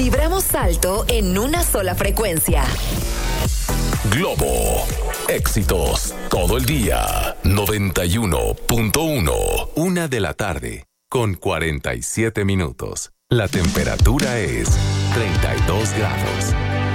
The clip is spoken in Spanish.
Vibramos alto en una sola frecuencia. Globo. Éxitos todo el día. 91.1. 1:00 con 47 minutos. La temperatura es 32 grados.